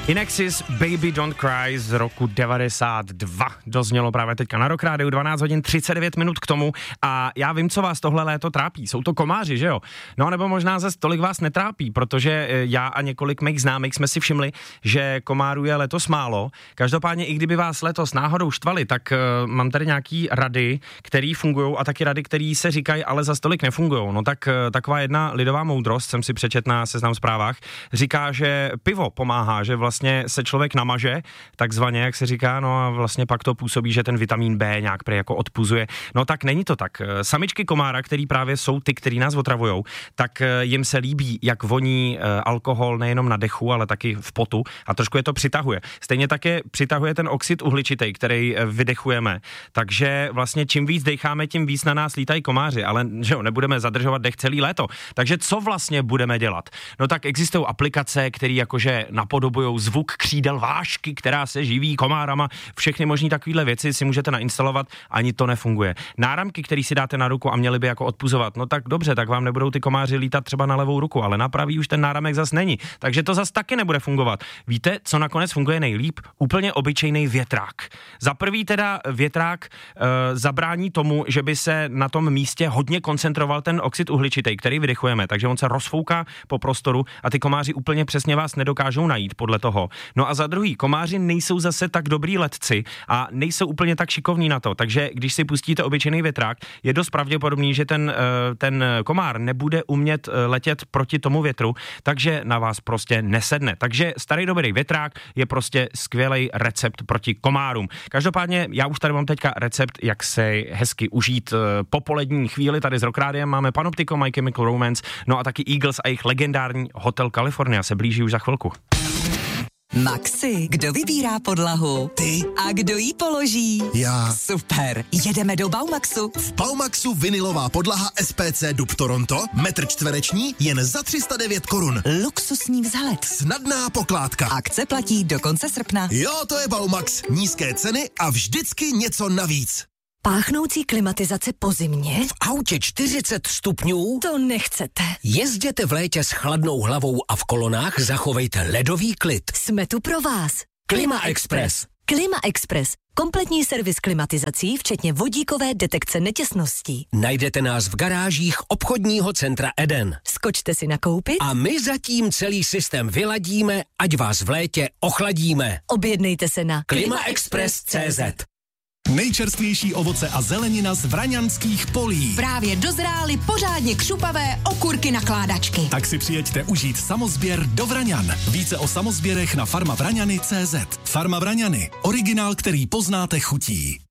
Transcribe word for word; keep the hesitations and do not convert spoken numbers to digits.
Inexis Baby Don't Cry z roku devadesát dva doznělo právě teďka na Rock Rádiu, dvanáct hodin třicet devět minut k tomu a já vím, co vás tohle léto trápí, jsou to komáři, že jo? No nebo možná zase tolik vás netrápí, protože já a několik mých známých jsme si všimli, že komárů je letos málo. Každopádně i kdyby vás letos náhodou štvali, tak uh, mám tady nějaký rady, které fungují a taky rady, které se říkají, ale zase tolik nefungují. No tak uh, taková jedna lidová moudrost, jsem si přečet na Seznam Zprávách, říká, že pivo pomáhá, že vlastně Vlastně se člověk namaže, takzvaně, jak se říká, no a vlastně pak to působí, že ten vitamin B nějak prý jako odpuzuje. No tak není to tak. Samičky komára, který právě jsou ty, který nás otravujou, tak jim se líbí, jak voní alkohol nejenom na dechu, ale taky v potu a trošku je to přitahuje. Stejně také přitahuje ten oxid uhličitý, který vydechujeme. Takže vlastně čím víc decháme, tím víc na nás lítají komáři, ale že jo, nebudeme zadržovat dech celý léto. Takže co vlastně budeme dělat? No tak existují aplikace, které jakože napodobujou zvuk křídel vášky, která se živí komárama, všechny možný takovýhle věci si můžete nainstalovat, ani to nefunguje. Náramky, které si dáte na ruku a měly by jako odpuzovat, no tak dobře, tak vám nebudou ty komáři lítat třeba na levou ruku, ale na pravý už ten náramek zas není, takže to zas taky nebude fungovat. Víte, co nakonec funguje nejlíp? Úplně obyčejný větrák. Za prvý teda větrák e, zabrání tomu, že by se na tom místě hodně koncentroval ten oxid uhličitý, který vydechujeme, takže on se rozfouká po prostoru a ty komáři úplně přesně vás nedokážou najít podle toho. No a za druhý, komáři nejsou zase tak dobrý letci a nejsou úplně tak šikovní na to, takže když si pustíte obyčejný větrák, je dost pravděpodobný, že ten, ten komár nebude umět letět proti tomu větru, takže na vás prostě nesedne. Takže starý dobrý větrák je prostě skvělý recept proti komárům. Každopádně já už tady mám teďka recept, jak se hezky užít popolední chvíli tady s Rock Rádiem. Máme Panoptico, My Chemical Romance, no a taky Eagles a jejich legendární Hotel California se blíží už za chvilku. Maxi, kdo vybírá podlahu? Ty. A kdo ji položí? Já. Super, jedeme do Baumaxu. V Baumaxu vinilová podlaha S P C Dub Toronto, metr čtvereční, jen za tři sta devět korun. Luxusní vzhled. Snadná pokládka. Akce platí do konce srpna. Jo, to je Baumax. Nízké ceny a vždycky něco navíc. Páchnoucí klimatizace po zimě? V autě čtyřicet stupňů? To nechcete. Jezděte v létě s chladnou hlavou a v kolonách zachovejte ledový klid. Jsme tu pro vás. Klima Express. Klima Express. Kompletní servis klimatizací, včetně vodíkové detekce netěsností. Najdete nás v garážích obchodního centra Eden. Skočte si nakoupit a my zatím celý systém vyladíme, ať vás v létě ochladíme. Objednejte se na klima express tečka cé zet. Nejčerstvější ovoce a zelenina z vraňanských polí. Právě dozrály pořádně křupavé okurky nakládačky. Tak si přijeďte užít samozběr do Vraňan. Více o samozběrech na farma vraňany tečka cé zet. Farma Vraňany. Originál, který poznáte chutí.